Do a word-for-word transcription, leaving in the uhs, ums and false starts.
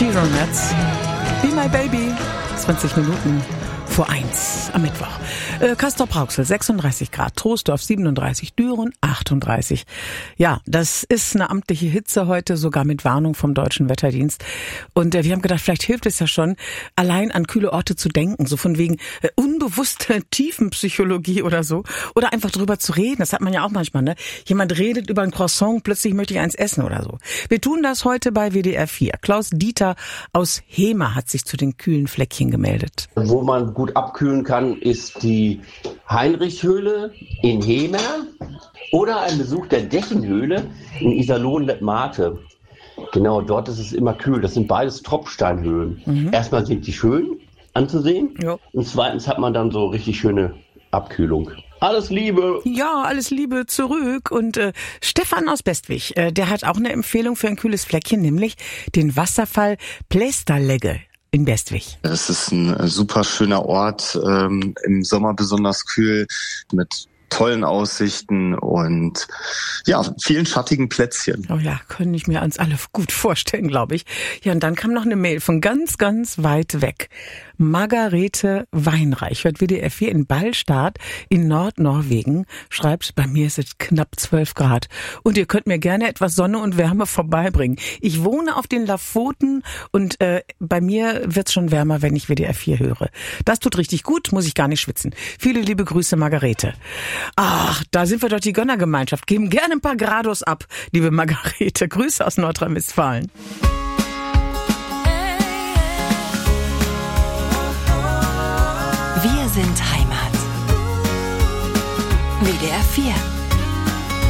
T-Ronettes. Be My Baby. zwanzig Minuten vor eins am Mittwoch. Äh, Castrop-Rauxel sechsunddreißig Grad, Troisdorf siebenunddreißig, Düren achtunddreißig. Ja, das ist eine amtliche Hitze heute, sogar mit Warnung vom Deutschen Wetterdienst. Und äh, wir haben gedacht, vielleicht hilft es ja schon, allein an kühle Orte zu denken, so von wegen äh, unbewusste Tiefenpsychologie oder so. Oder einfach drüber zu reden, das hat man ja auch manchmal, ne? Jemand redet über ein Croissant, plötzlich möchte ich eins essen oder so. Wir tun das heute bei W D R vier. Klaus Dieter aus Hemer hat sich zu den kühlen Fleckchen gemeldet. Wo man gut abkühlen kann, ist die Heinrichshöhle in Hemer oder ein Besuch der Dechenhöhle in Iserlohn-Letmate. Genau, dort ist es immer kühl. Das sind beides Tropfsteinhöhlen. Mhm. Erstmal sind die schön anzusehen, ja. Und zweitens hat man dann so richtig schöne Abkühlung. Alles Liebe! Ja, alles Liebe zurück. Und äh, Stefan aus Bestwig, äh, der hat auch eine Empfehlung für ein kühles Fleckchen, nämlich den Wasserfall Plästerlegge in Bestwig. Es ist ein super schöner Ort, ähm, im Sommer besonders kühl, mit tollen Aussichten und ja, vielen schattigen Plätzchen. Oh ja, können ich mir uns alle gut vorstellen, glaube ich. Ja, und dann kam noch eine Mail von ganz, ganz weit weg. Margarete Weinreich hört W D R vier in Ballstadt in Nordnorwegen, schreibt, bei mir ist es knapp zwölf Grad und ihr könnt mir gerne etwas Sonne und Wärme vorbeibringen. Ich wohne auf den Lafoten und äh, bei mir wird's schon wärmer, wenn ich W D R vier höre. Das tut richtig gut, muss ich gar nicht schwitzen. Viele liebe Grüße, Margarete. Ach, da sind wir doch die Gönnergemeinschaft. Geben gerne ein paar Grados ab, liebe Margarete. Grüße aus Nordrhein-Westfalen. Wir sind Heimat. W D R vier